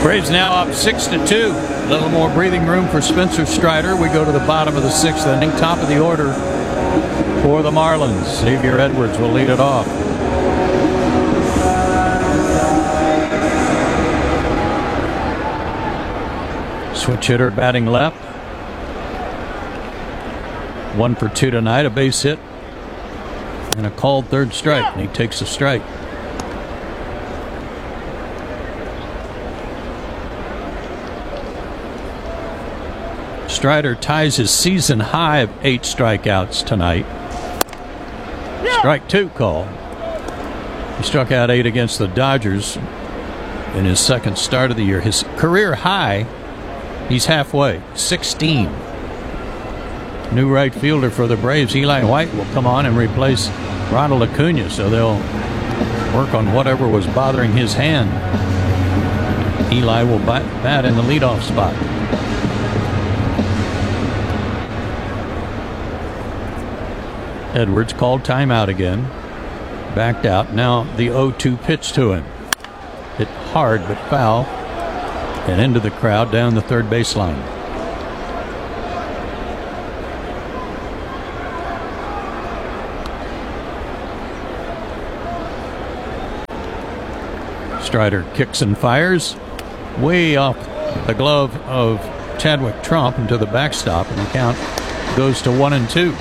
Braves now up 6-2. A little more breathing room for Spencer Strider. We go to the bottom of the sixth inning, top of the order for the Marlins. Xavier Edwards will lead it off. Switch hitter batting left. 1 for 2 tonight, a base hit and a called third strike, and he takes a strike. Strider ties his season high of 8 strikeouts tonight. Strike 2 call. He struck out 8 against the Dodgers in his second start of the year. His career high, he's halfway, 16. New right fielder for the Braves, Eli White, will come on and replace Ronald Acuna, so they'll work on whatever was bothering his hand. Eli will bat in the leadoff spot. Edwards called timeout again. Backed out. Now the 0-2 pitch to him. Hit hard but foul. And into the crowd down the third baseline. Strider kicks and fires. Way off the glove of Chadwick Trump into the backstop, and the count goes to 1-2.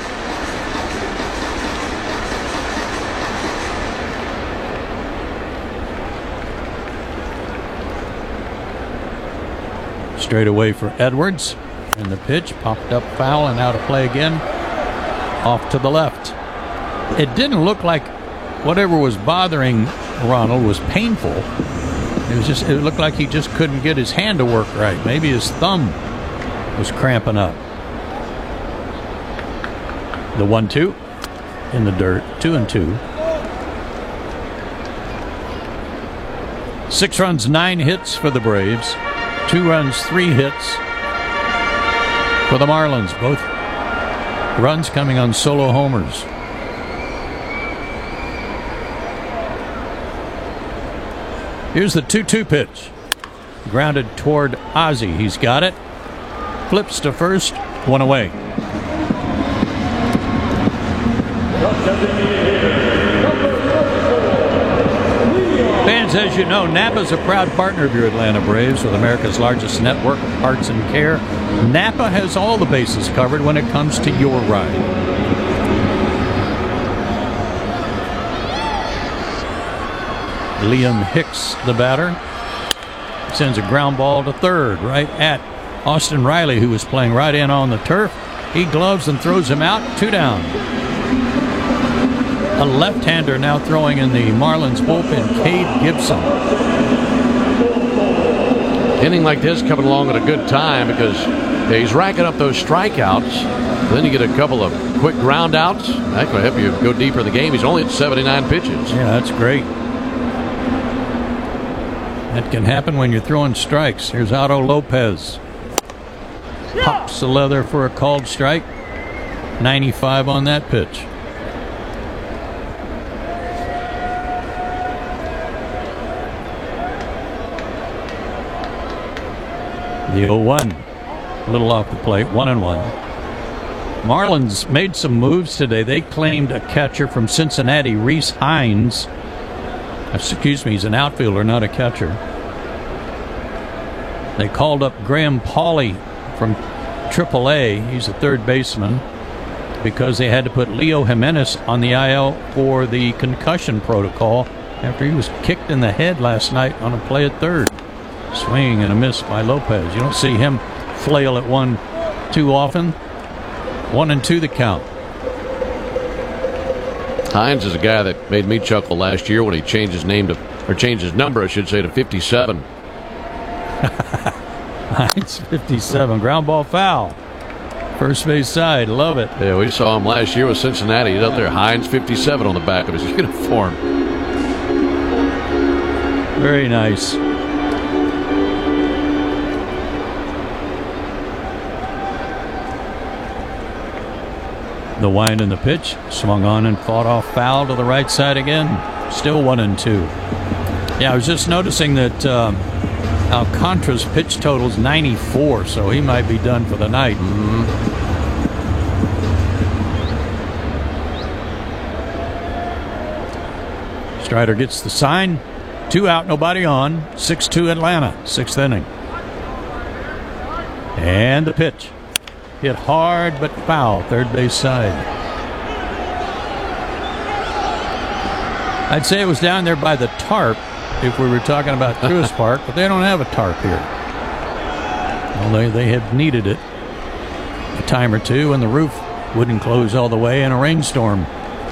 Straight away for Edwards, and the pitch popped up foul and out of play again, off to the left. It didn't look like whatever was bothering Ronald was painful. It looked like he just couldn't get his hand to work right. Maybe his thumb was cramping up. The 1-2 in the dirt, 2-2. 6 runs, 9 hits for the Braves. 2 runs, 3 hits for the Marlins. Both runs coming on solo homers. Here's the 2-2 pitch. Grounded toward Ozzie. He's got it. Flips to first. 1 away. Fans, as you know, Napa's a proud partner of your Atlanta Braves with America's largest network of parts and care. Napa has all the bases covered when it comes to your ride. Liam Hicks, the batter, sends a ground ball to third right at Austin Riley, who was playing right in on the turf. He gloves and throws him out. 2 down. A left-hander now throwing in the Marlins bullpen, Cade Gibson. Inning like this coming along at a good time because he's racking up those strikeouts. Then you get a couple of quick ground outs. That could help you go deeper in the game. He's only at 79 pitches. Yeah, that's great. That can happen when you're throwing strikes. Here's Otto Lopez. Pops the leather for a called strike. 95 on that pitch. The 0-1, a little off the plate, 1-1. Marlins made some moves today. They claimed a catcher from Cincinnati, Reese Hines. Excuse me, he's an outfielder, not a catcher. They called up Graham Pauley from AAA. He's a third baseman because they had to put Leo Jimenez on the IL for the concussion protocol after he was kicked in the head last night on a play at third. Swing and a miss by Lopez. You don't see him flail at one too often. 1-2 the count. Hines is a guy that made me chuckle last year when he changed his name to, or changed his number, I should say, to 57. Hines 57. Ground ball foul. First base side. Love it. Yeah, we saw him last year with Cincinnati. He's out there, Hines 57 on the back of his uniform. Very nice. The wind and the pitch, swung on and fought off foul to the right side again. Still 1-2. Yeah, I was just noticing that Alcantara's pitch total's 94, so he might be done for the night. Strider gets the sign. 2 out, nobody on. 6-2 Atlanta, 6th inning. And the pitch. Hit hard but foul, third base side. I'd say it was down there by the tarp if we were talking about Truist Park, but they don't have a tarp here. Well, they had needed it a time or two when the roof wouldn't close all the way in a rainstorm.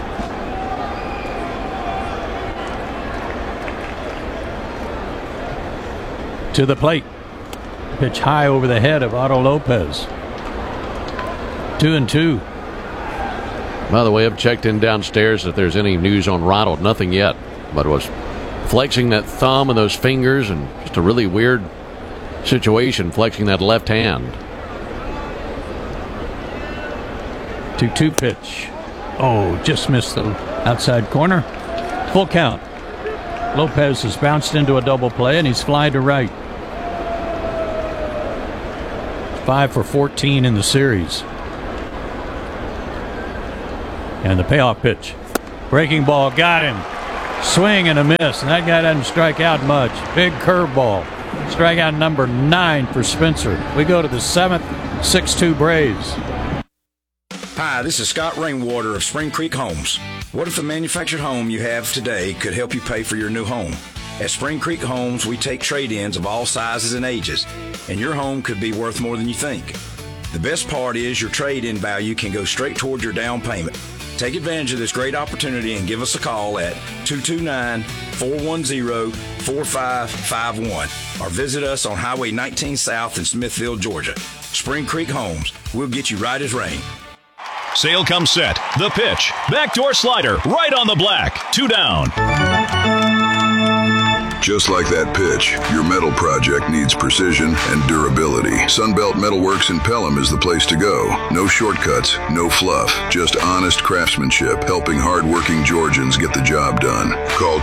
To the plate. Pitch high over the head of Otto Lopez. 2-2. By the way, I've checked in downstairs if there's any news on Ronald. Nothing yet, but was flexing that thumb and those fingers, and just a really weird situation flexing that left hand. 2-2 pitch. Oh, just missed the outside corner. Full count. Lopez has bounced into a double play, and he's fly to right. 5 for 14 in the series. And the payoff pitch. Breaking ball, got him. Swing and a miss, and that guy doesn't strike out much. Big curveball. Strikeout number 9 for Spencer. We go to the 7th, 6-2 Braves. Hi, this is Scott Rainwater of Spring Creek Homes. What if the manufactured home you have today could help you pay for your new home? At Spring Creek Homes, we take trade-ins of all sizes and ages, and your home could be worth more than you think. The best part is your trade-in value can go straight toward your down payment. Take advantage of this great opportunity and give us a call at 229-410-4551 or visit us on Highway 19 South in Smithville, Georgia. Spring Creek Homes, we'll get you right as rain. Sale comes set. The pitch. Backdoor slider. Right on the black. 2 down. Just like that pitch, your metal project needs precision and durability. Sunbelt Metalworks in Pelham is the place to go. No shortcuts, no fluff, just honest craftsmanship, helping hardworking Georgians get the job done. Call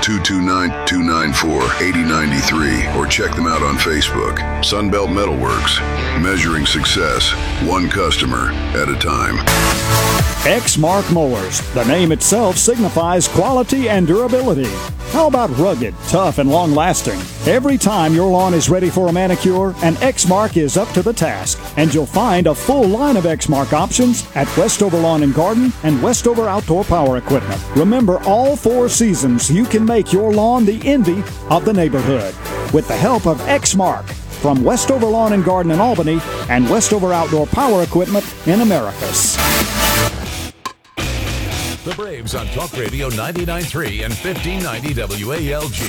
229-294-8093 or check them out on Facebook. Sunbelt Metalworks, measuring success, one customer at a time. Exmark Mowers. The name itself signifies quality and durability. How about rugged, tough, and long-lasting? Every time your lawn is ready for a manicure, an Exmark is up to the task. And you'll find a full line of Exmark options at Westover Lawn and Garden and Westover Outdoor Power Equipment. Remember, all 4 seasons, you can make your lawn the envy of the neighborhood with the help of Exmark from Westover Lawn and Garden in Albany and Westover Outdoor Power Equipment in Americus. The Braves on Talk Radio 99.3 and 1590 WALG.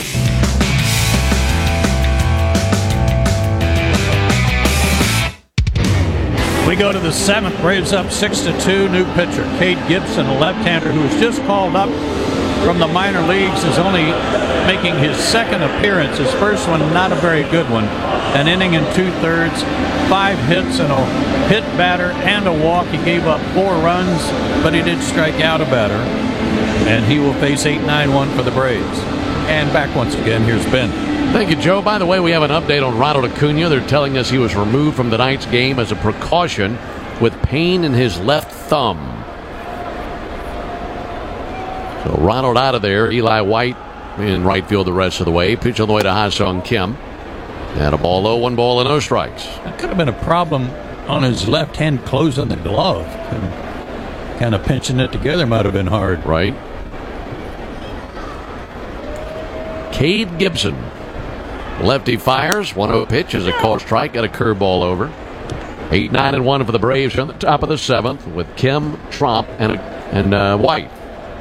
We go to the 7th. Braves up 6-2. New pitcher, Cade Gibson, a left-hander who was just called up from the minor leagues, is only making his 2nd appearance. His first one, not a very good one. An inning and 2/3, 5 hits and a hit batter and a walk. He gave up 4 runs, but he did strike out a batter. And he will face 8-9-1 for the Braves. And back once again, here's Ben. Thank you, Joe. By the way, we have an update on Ronald Acuna. They're telling us he was removed from tonight's game as a precaution with pain in his left thumb. So Ronald out of there. Eli White in right field the rest of the way. Pitch on the way to Ha-Sung Kim. And a ball low, 1 ball and no strikes. That could have been a problem on his left hand closing the glove. Kind of pinching it together might have been hard. Right. Cade Gibson. Lefty fires. 1-0 pitch is a called strike. Got a curveball over. 8-9-1 for the Braves on the top of the 7th with Kim, Tromp, and White.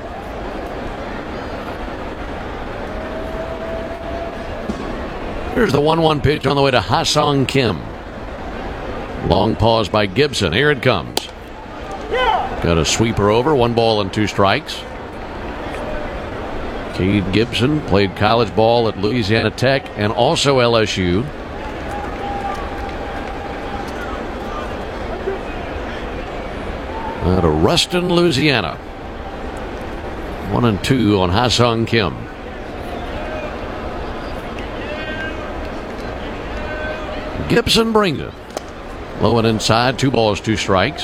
Here's the 1-1 pitch on the way to Ha-Sung Kim. Long pause by Gibson. Here it comes. Got a sweeper over. 1 ball and 2 strikes. Cade Gibson played college ball at Louisiana Tech and also LSU. Out of Ruston, Louisiana. 1-2 on Ha-Sung Kim. Gibson brings it. Low and inside, 2 balls, 2 strikes.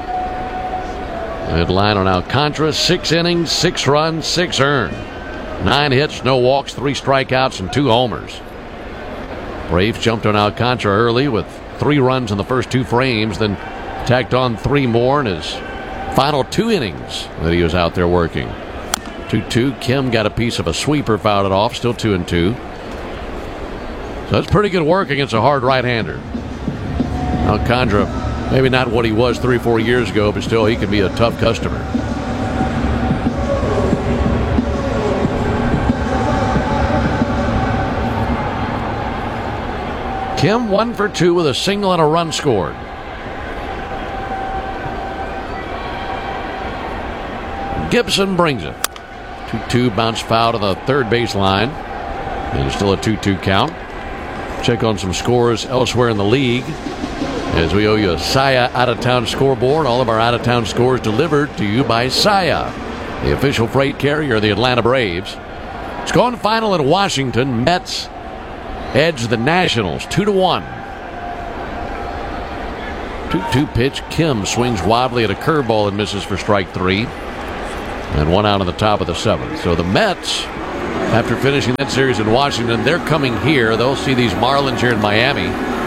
Good line on Alcantara. 6 innings, 6 runs, 6 earned. 9 hits, no walks, 3 strikeouts, and 2 homers. Braves jumped on Alcantara early with 3 runs in the first 2 frames, then tacked on 3 more in his final 2 innings that he was out there working. 2-2. Kim got a piece of a sweeper, fouled it off, still 2-2. So that's pretty good work against a hard right-hander. Alcantara, maybe not what he was 3 or 4 years ago, but still he can be a tough customer. Kim 1 for 2 with a single and a run scored. Gibson brings it. 2-2, bounce foul to the third base line. And it's still a 2-2 count. Check on some scores elsewhere in the league, as we owe you a Saya out-of-town scoreboard. All of our out-of-town scores delivered to you by Saya, the official freight carrier of the Atlanta Braves. It's gone final in Washington. Mets edge the Nationals 2-1. 2-2 pitch. Kim swings wildly at a curveball and misses for strike 3. And 1 out on the top of the 7th. So the Mets, after finishing that series in Washington, they're coming here. They'll see these Marlins here in Miami.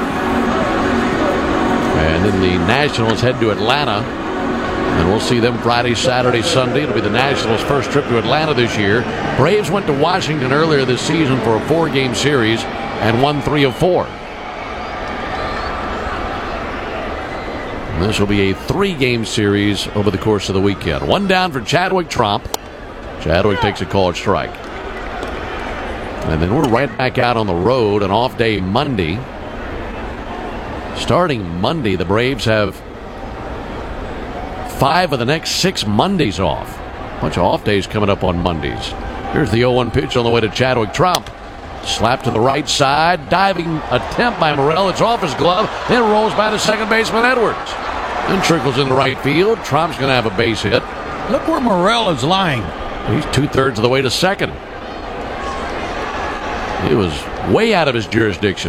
And then the Nationals head to Atlanta. And we'll see them Friday, Saturday, Sunday. It'll be the Nationals' first trip to Atlanta this year. Braves went to Washington earlier this season for a 4-game series and won 3 of 4. And this will be a 3-game series over the course of the weekend. 1 down for Chadwick Tromp. Chadwick takes a called strike. And then we're right back out on the road, an off day Monday. Starting Monday, the Braves have 5 of the next 6 Mondays off. A bunch of off days coming up on Mondays. Here's the 0-1 pitch on the way to Chadwick Tromp. Slap to the right side. Diving attempt by Morel. It's off his glove. Then rolls by to second baseman Edwards. And trickles in the right field. Tromp's going to have a base hit. Look where Morel is lying. He's 2/3 of the way to second. He was way out of his jurisdiction.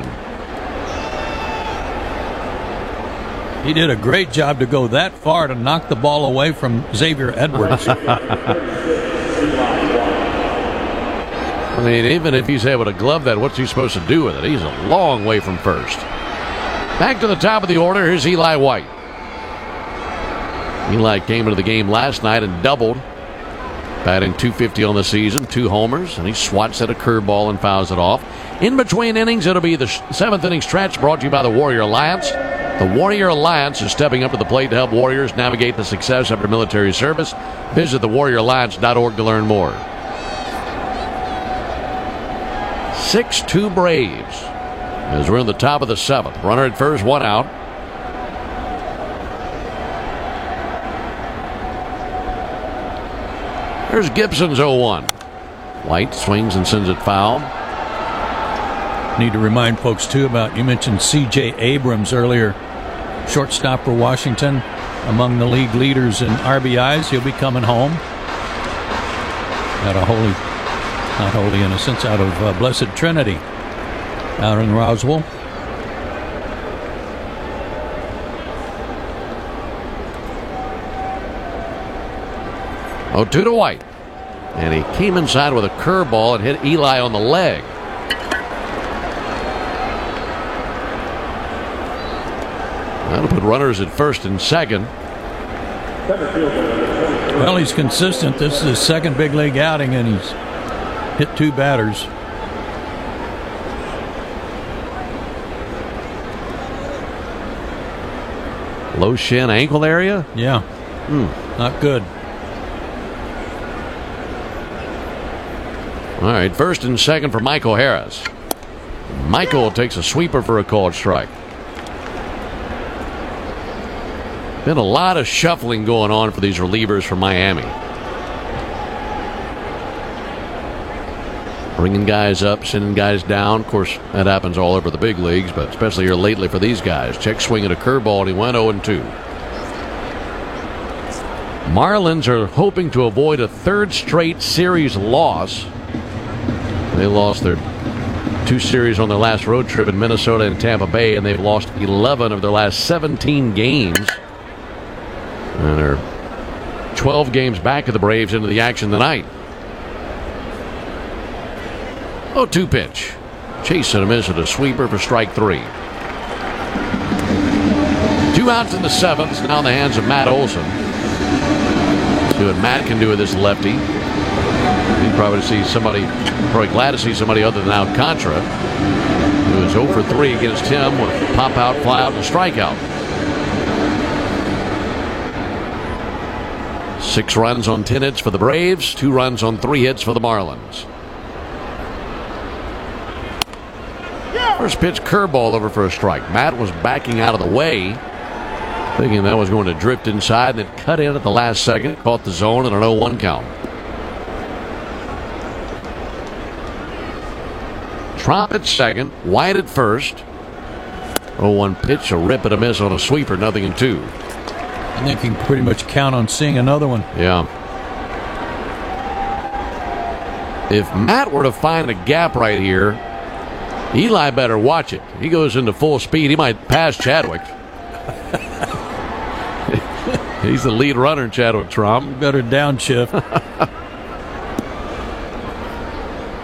He did a great job to go that far to knock the ball away from Xavier Edwards. I mean, even if he's able to glove that, what's he supposed to do with it? He's a long way from first. Back to the top of the order. Here's Eli White. Eli came into the game last night and doubled, batting .250 on the season, 2 homers, and he swats at a curveball and fouls it off. In between innings, it'll be the 7th inning stretch, brought to you by the Warrior Alliance. The Warrior Alliance is stepping up to the plate to help warriors navigate the success of their military service. Visit thewarrioralliance.org to learn more. 6-2 Braves as we're in the top of the 7th. Runner at first, 1 out. There's Gibson's 0-1. White swings and sends it foul. Need to remind folks, too, about, you mentioned C.J. Abrams earlier, shortstop for Washington, among the league leaders in RBIs. He'll be coming home. Out of not Holy Innocents, out of Blessed Trinity, out in Roswell. Oh, 2 to White. And he came inside with a curveball and hit Eli on the leg. That'll put runners at first and second. Well, he's consistent. This is his second big league outing, and he's hit 2 batters. Low shin ankle area? Yeah. Not good. All right, first and second for Michael Harris. Michael takes a sweeper for a called strike. Been a lot of shuffling going on for these relievers from Miami. Bringing guys up, sending guys down. Of course, that happens all over the big leagues, but especially here lately for these guys. Check swing at a curveball, and he went 0-2. Marlins are hoping to avoid a 3rd straight series loss. They lost their 2 series on their last road trip in Minnesota and Tampa Bay, and they've lost 11 of their last 17 games. And they're 12 games back of the Braves into the action tonight. 0-2 pitch. Chase and a miss at a sweeper for strike 3. 2 outs in the 7th. Now in the hands of Matt Olson. See what Matt can do with this lefty. He'd probably glad to see somebody other than Alcantara, who is 0 for 3 against him with pop out, fly out, and a strikeout. 6 runs on 10 hits for the Braves, 2 runs on 3 hits for the Marlins. First pitch curveball over for a strike. Matt was backing out of the way, thinking that was going to drift inside, and then cut in at the last second, caught the zone, and an 0-1 count. Tromp at second, White at first. 0-1 pitch, a rip and a miss on a sweeper, 0-2. I think you can pretty much count on seeing another one. Yeah. If Matt were to find a gap right here, Eli better watch it. He goes into full speed. He might pass Chadwick. He's the lead runner, Chadwick Tromp. You better downshift.